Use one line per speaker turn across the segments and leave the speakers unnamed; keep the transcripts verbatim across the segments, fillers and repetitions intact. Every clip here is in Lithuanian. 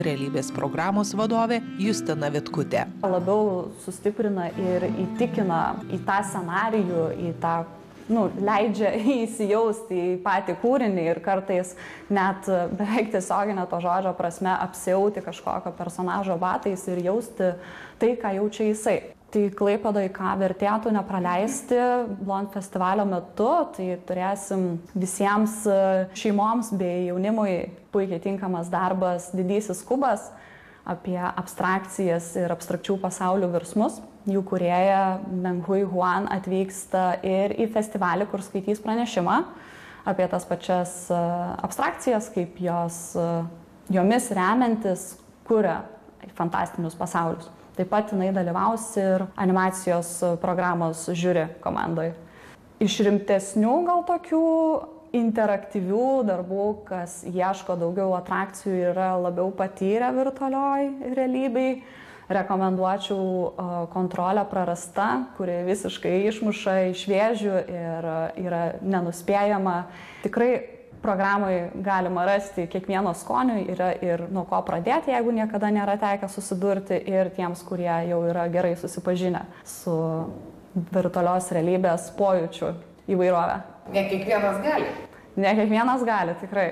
realybės programos vadovė Justina Vitkutė.
Labiau sustiprina ir įtikina į tą scenarijų, į tą, nu, leidžia įsijausti į patį kūrinį ir kartais net beveik tiesioginė to žodžio prasme apsiauti kažkokio personažo batais ir jausti tai, ką jaučia jisai. Tai Klaipėdoje, ką vertėtų nepraleisti Blond festivalio metu, tai turėsim visiems šeimoms bei jaunimui puikiai tinkamas darbas Didysis kubas apie abstrakcijas ir abstrakčių pasaulių virsmus. Jų kūrėja Menghui Huan atvyksta ir į festivalį, kur skaitys pranešimą apie tas pačias abstrakcijas, kaip jos, jomis remiantis kuria fantastinius pasaulius. Taip pat jinai dalyvaus ir animacijos programos žiūri komandoje. Iš rimtesnių gal tokių interaktyvių darbų, kas ieško daugiau atrakcijų ir yra labiau patyrę virtualioj realybėj, rekomenduočiau Kontrolę prarasta, kuri visiškai išmuša iš vėžių ir yra nenuspėjama. Tikrai programai galima rasti kiekvieno skoniui, yra ir nuo ko pradėti, jeigu niekada nėra tekę susidurti, ir tiems, kurie jau yra gerai susipažinę su virtualios realybės pojūčių įvairovę.
Ne kiekvienas gali.
Ne kiekvienas gali, tikrai.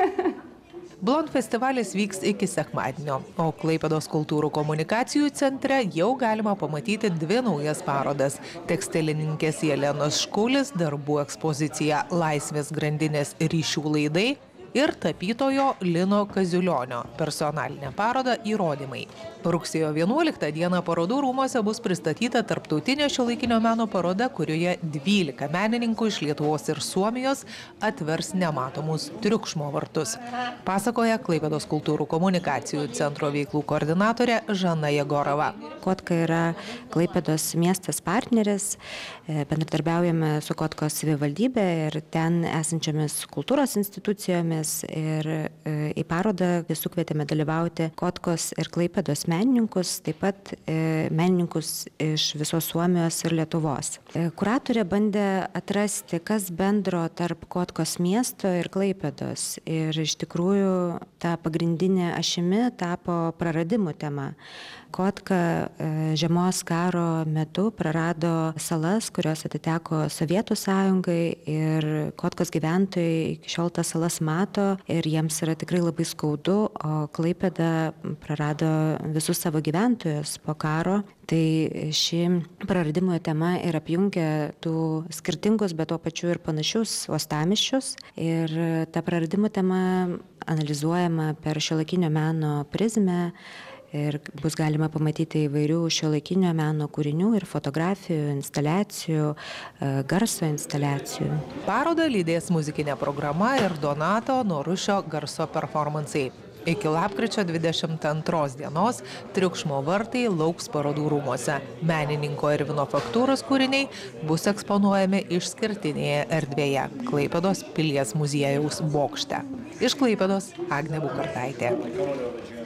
Blond festivalis vyks iki sekmadienio, o Klaipėdos kultūrų komunikacijų centre jau galima pamatyti dvi naujas parodas. Tekstilininkės Jelenos Škulis darbų ekspozicija Laisvės grandinės ryšių laidai ir tapytojo Lino Kaziulionio personalinė paroda Įrodymai. Rugsėjo vienuoliktą dieną parodų rūmuose bus pristatyta tarptautinė šiuolaikinio meno paroda, kurioje dvylika menininkų iš Lietuvos ir Suomijos atvers nematomus triukšmo vartus. Pasakoja Klaipėdos kultūrų komunikacijų centro veiklų koordinatorė Žana Jegorova.
Kotka yra Klaipėdos miestas partneris, bendradarbiaujame su Kotkos savivaldybė ir ten esančiomis kultūros institucijomis, ir į parodą sukvietėme dalyvauti Kotkos ir Klaipėdos menininkus, taip pat menininkus iš visos Suomijos ir Lietuvos. Kuratorė bandė atrasti, kas bendro tarp Kotkos miesto ir Klaipėdos, ir iš tikrųjų ta pagrindinė ašimi tapo praradimų tema. Kotka žiemos karo metu prarado salas, kurios atiteko Sovietų sąjungai, ir Kotkos gyventojai iki šiol tas salas mato ir jiems yra tikrai labai skaudu, o Klaipėda prarado visus savo gyventojus po karo. Tai ši praradimo tema ir apjungia tų skirtingus, bet tuo pačiu ir panašius uostamiesčius. Ir ta praradimo tema analizuojama per šiuolaikinio meno prizmę. Ir bus galima pamatyti įvairių šiuolaikinio meno kūrinių ir fotografijų, instaliacijų, garso instaliacijų.
Parodą lydės muzikinė programa ir Donato Norušio garso performansai. Iki lapkričio dvidešimt antros dienos triukšmo vartai lauks parodų rūmuose. Menininko Irvino Faktūros kūriniai bus eksponuojami išskirtinėje erdvėje Klaipėdos pilies muziejaus bokšte. Iš Klaipėdos Agnė Bukartaitė.